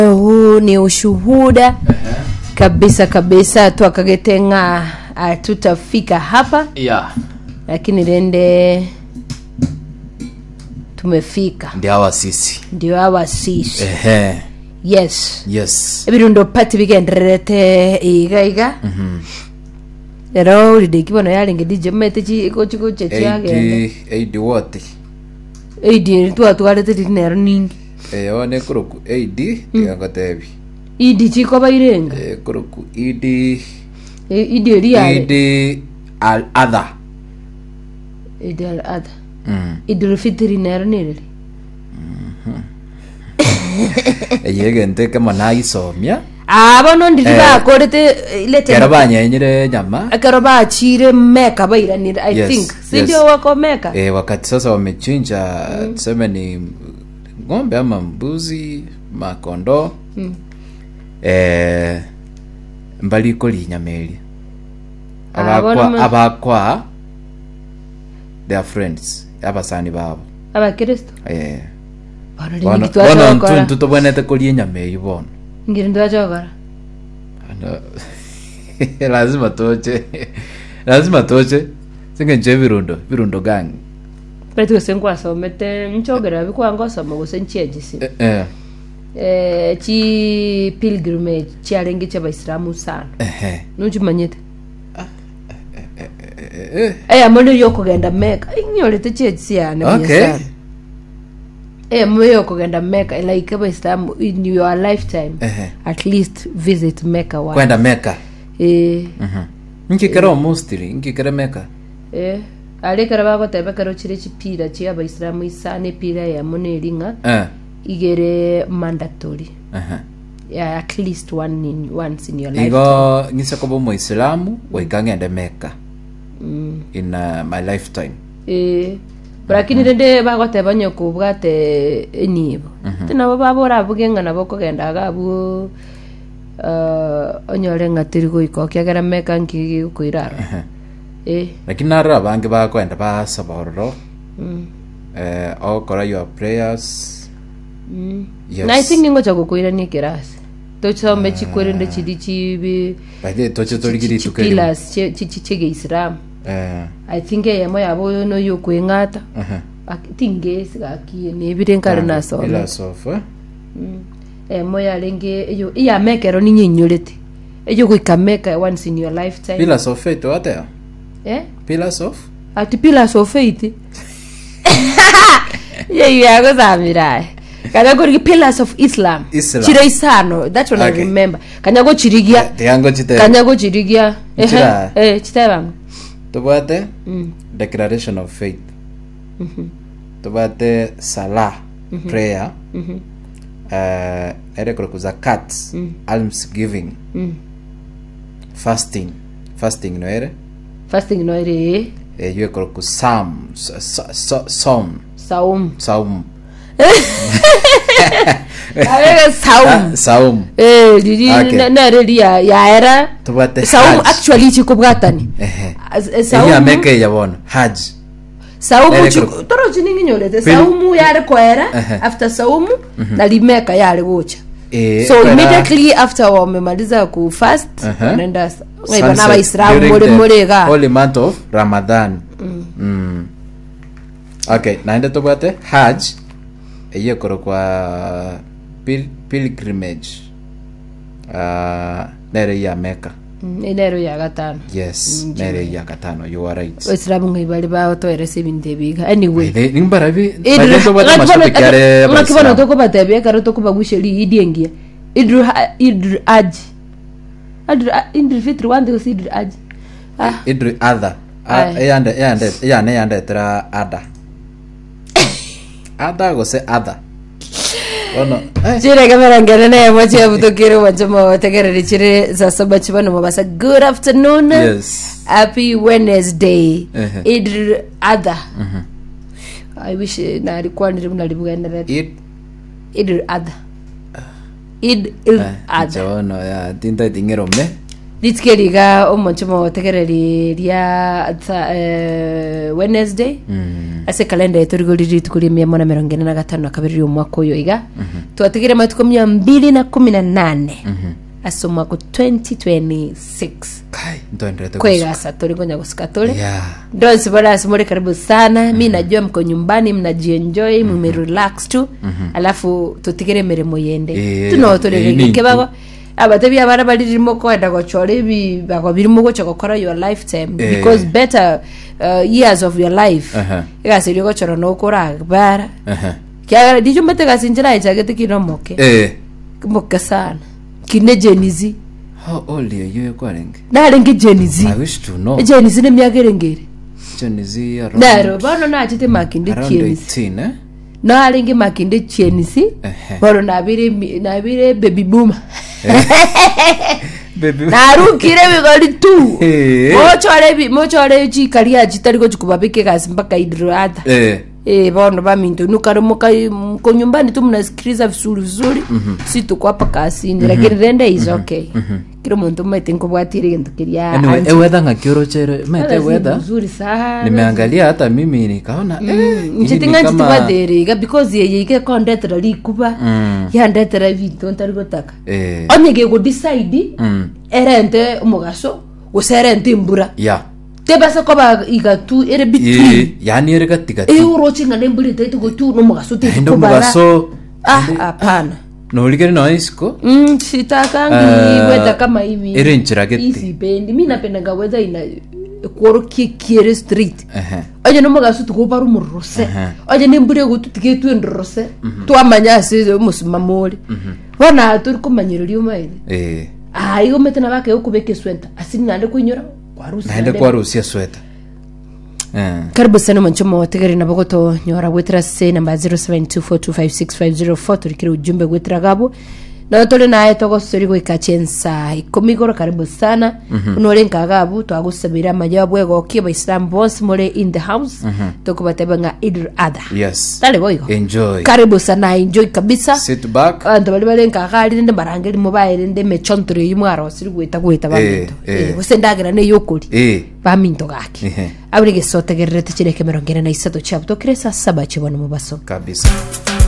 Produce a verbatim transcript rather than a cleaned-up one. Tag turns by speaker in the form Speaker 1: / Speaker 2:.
Speaker 1: Huu ni ushuhuda uh-huh. kabisa kabisa twakagetenga uh, tutafika hapa
Speaker 2: yeah.
Speaker 1: Lakini rende tumefika,
Speaker 2: ndio hawa sisi
Speaker 1: ndio hawa sisi
Speaker 2: ehe
Speaker 1: yes
Speaker 2: yes
Speaker 1: ebirundo pati bigenderete iga iga
Speaker 2: mhm
Speaker 1: ero ride kibono yale ngedije mete chi ko chiko chechi yage
Speaker 2: eighty eighty what
Speaker 1: eighty tu atwarete dinero ningi
Speaker 2: eh one kuruku eighty tigatebi
Speaker 1: idi chiko bairenga
Speaker 2: eh kuruku idi
Speaker 1: idi ria
Speaker 2: idi al other
Speaker 1: idi al other
Speaker 2: mm
Speaker 1: idi fitri nero nile
Speaker 2: mhm eyege nteke manai somya
Speaker 1: aba no ndi bakorete ilete
Speaker 2: karabanya nyire nyama
Speaker 1: akaroba chire meka baira ni I yes, think sindio yes. Wako meka
Speaker 2: eh wakati sasa wamechinja mm. Tuseme ni ng'ombe ama mbuzi makondo mm. eh mbali koli nyameli abakwa abakwa their friends abasani babo
Speaker 1: aba Kristo
Speaker 2: eh
Speaker 1: bana bana
Speaker 2: bana ntuto bwenete koli nyameli bono
Speaker 1: ngiri ndo ajogara
Speaker 2: ana lazima toche lazima toche singe nje virundo virundo gani
Speaker 1: preto senkwa somete nchogera bikwa ngosoma gusenchejisi
Speaker 2: eh eh
Speaker 1: eh chi pilgrimage chi alenge cha Islamu sana
Speaker 2: eh
Speaker 1: nujumanyete eh eh amone yokugenda Mecca inyorete chejisi yana
Speaker 2: okay
Speaker 1: eh moyo kugenda Mecca like aba Islam in your lifetime uh-huh. At least visit Mecca once
Speaker 2: kwenda Mecca
Speaker 1: eh
Speaker 2: mhm nkikero mostly nkikere Mecca
Speaker 1: eh ale karaba ko tebe karo chire chipira chi aba Islam isane pira ya monelinga
Speaker 2: eh
Speaker 1: igere mandatory
Speaker 2: aha
Speaker 1: yeah, at least one in once in your life
Speaker 2: igo ngise ko bo Islamu waikangende Mecca
Speaker 1: mm.
Speaker 2: in uh, my lifetime
Speaker 1: eh Brakini rende bagoteba nyoko bwate enibo tina baba bora bugenga nabo kugenda gabu uh onyore ngatiri go ikokegera Mecca ngi kuirara eh
Speaker 2: lakini nara bange bakwenda basabororo
Speaker 1: mm
Speaker 2: eh okora your prayers
Speaker 1: mm yes. Na I think ngo cha kukuira ni kirasi tochome chikorende chidi chibi
Speaker 2: bade toche toligiri tukeli
Speaker 1: pilas che chichege Islam
Speaker 2: eh
Speaker 1: I think ya moya yabo no yokwengata
Speaker 2: aha
Speaker 1: atinge sigakie ne birenkare na so
Speaker 2: ila sofa
Speaker 1: mm eh moya lenge eyo iya mekero ni nyinyurete eyo kuikameka once in your lifetime
Speaker 2: pillars of faith what there
Speaker 1: eh
Speaker 2: pillars of
Speaker 1: at pillars of faith yeah yeah go zamira kanya go pillars of Islam chira isano that's what okay. I remember kanya go chirigia
Speaker 2: tiango chite
Speaker 1: kanya go chirigia eh eh chitaba
Speaker 2: tobate
Speaker 1: mm.
Speaker 2: declaration of faith
Speaker 1: mhm
Speaker 2: tobate salah mm-hmm. prayer
Speaker 1: mhm
Speaker 2: eh ere ko zakat mm. alms giving
Speaker 1: mm.
Speaker 2: fasting fasting no ere
Speaker 1: fasting no ere
Speaker 2: eh yue ko psalm psalm
Speaker 1: saum
Speaker 2: saum
Speaker 1: Avega saum
Speaker 2: saum
Speaker 1: eh didi na redia ya era saum actually chikubgatani
Speaker 2: eh saum ya meke ya bona haj
Speaker 1: saum toro chiningi nyolete saum yare kwera after saum na limeka yare gocha so immediately after wamemaliza ku fast wanaenda ngaiba na Waislamu mole molega
Speaker 2: holy month of Ramadan mm okay naenda tobate haj eye koro kwa pil pilgrimage ah uh, nere ya Mecca
Speaker 1: mm, nere ya gatano
Speaker 2: yes mm, nere ya gatano you are right
Speaker 1: Waislamu ngibali ba to ere sebinde biga anyway
Speaker 2: ni mbarabi bale to bata mashopikare
Speaker 1: ngakibona to ko batebe karo to ko bagusheli idiengia idru idru aj idru idru fitri wande usidru aj
Speaker 2: ah idru other ayande ayande ayane yande tra ada ada go se ada ono
Speaker 1: jire kamera ngere ne moje butokire wajama tegere chire za saba chibano mabasa good afternoon
Speaker 2: yes
Speaker 1: happy Wednesday uh-huh. Idr ada uh-huh. I wish na alikuwa nilibugendera
Speaker 2: id
Speaker 1: idr ada id ada
Speaker 2: jono ya tinta dingero me
Speaker 1: Litskeliga omonchimo tegereri ria uh, Wednesday. Mm. Ase kalenda yetu rigoliri tukuri mia moja mirongo ine na gatano akabiri umwaka uyo iga. Mm -hmm. Tuategere matuko mia mbili na kumi na nane. Mm -hmm. Aso mwaka twenty twenty-six.
Speaker 2: Kai, ndoendelete
Speaker 1: kwega satori ngonya gusikatole.
Speaker 2: Yeah.
Speaker 1: Donsi bora simore karibu sana. Mm -hmm. Mi najua mko nyumbani mnajienjoy, mm -hmm. mmerelax tu. Mm -hmm. Alafu tutigere mirimo yende. E, tunotore e, kebago abatebi abara balirimo kwenda gochora ibi bago birimo gocha gukora your lifetime e, because better uh, years of your life. Uh -huh. Igase gochora no kora bara. Uh -huh. Kya dijumete gasinjira ijagete kinomoke. Eh. Moke sana. Kine Genizi.
Speaker 2: How old are you Kwarenge?
Speaker 1: Narenge Genizi.
Speaker 2: I wish to know.
Speaker 1: Genizi ne myagerengere.
Speaker 2: Genizi around.
Speaker 1: Naro bano na chite makinde
Speaker 2: Genizi. Around eighteen eh?
Speaker 1: Narenge makinde Genizi. Bano nabire nabire baby boomer. Baby. Narukire bigori tu. Mochore bi mochore ji karia jitari go chukubabike kasi mpaka idrada. Eh. Eh bono ba minto nukaro mokai mko nyumbani tu mnasikiliza vizuri vizuri. Mm -hmm. Si tuko hapa kasi ni lakini rende is okay. Mm -hmm. Kiro muntu mete nkobwatire gento kiria.
Speaker 2: Anyway, e weather ngakiro chere mete weather.
Speaker 1: Vizuri sana.
Speaker 2: Nimeangalia hata mimi nikaona eh
Speaker 1: nchitinga nchitwadere because yeye ike kondetera likuba. Mm. Ya ndetera vitu ntari gotaka. Eh. Onyege go decide. Mm. Erente umugaso userente imbura. Yeah. Tebasa koba igatu ere bitwi
Speaker 2: yani ere gatigati
Speaker 1: e urochinga nemburi tete gotu no mugaso tete
Speaker 2: ko mugaso
Speaker 1: ah hapana
Speaker 2: no ligere no isko
Speaker 1: mm sitakangi uh, weda kama hivi
Speaker 2: ere nchirageti
Speaker 1: isi bendi mimi napenda ga weda ina koro kiere street eh uh -huh. Oje no mugaso tukobaru murose uh -huh. Oje nemburi gotu tigetu endrose uh -huh. Twamanya se musimamori uh -huh. Wana turi kumanyiriri umaide eh ah igo metena bake ukubeke swenta asini nande kunyura
Speaker 2: naende kwa Rusia sweta.
Speaker 1: Yeah. Karibu sana mwanchomo tegeri na bogoto nyora wetra se namba zero seven two four two five six five zero four turikire ujumbe wetra gabo na tole naye togo sori go ikachensa ikomigoro karibu sana. Mm -hmm. Unolenka gabo twagusabira majabu ego kiba Islam boss mole in the house. Mm -hmm. Tokubatebanga Idul Adha.
Speaker 2: Yes.
Speaker 1: Dale boyo.
Speaker 2: Enjoy.
Speaker 1: Karibu sana enjoy kabisa.
Speaker 2: Sit back.
Speaker 1: Ando bali balenka gali ndende barangeli mobile ndende mechontre yimwaro siri gweta gweta baminto. Eh, eh. Usendagira ne yokuri. Eh. Baminto gaki. Eh. Ablige sote gerete chireke merongera na isato chapto kresa saba chibona mubaso.
Speaker 2: Kabisa.